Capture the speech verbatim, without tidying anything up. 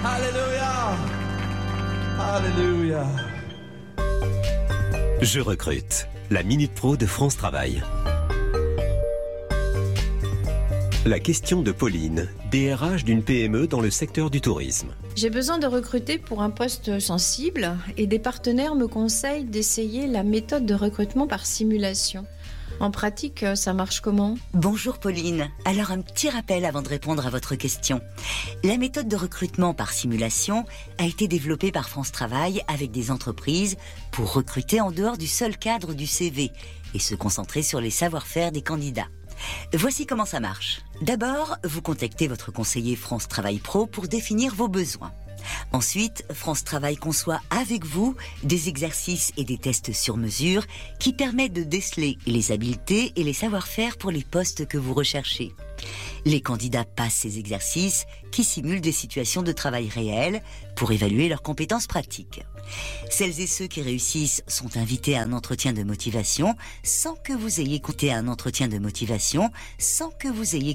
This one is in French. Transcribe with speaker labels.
Speaker 1: Alléluia. Alléluia.
Speaker 2: Je recrute. La Minute Pro de France Travail. La question de Pauline, D R H d'une P M E dans le secteur du tourisme.
Speaker 3: J'ai besoin de recruter pour un poste sensible et des partenaires me conseillent d'essayer la méthode de recrutement par simulation. En pratique, ça marche comment ?
Speaker 4: Bonjour Pauline. Alors un petit rappel avant de répondre à votre question. La méthode de recrutement par simulation a été développée par France Travail avec des entreprises pour recruter en dehors du seul cadre du C V et se concentrer sur les savoir-faire des candidats. Voici comment ça marche. D'abord, vous contactez votre conseiller France Travail Pro pour définir vos besoins. Ensuite, France Travail conçoit avec vous des exercices et des tests sur mesure qui permettent de déceler les habiletés et les savoir-faire pour les postes que vous recherchez. Les candidats passent ces exercices qui simulent des situations de travail réelles pour évaluer leurs compétences pratiques. Celles et ceux qui réussissent sont invités à un entretien de motivation sans que vous ayez compté un entretien de motivation, sans que vous ayez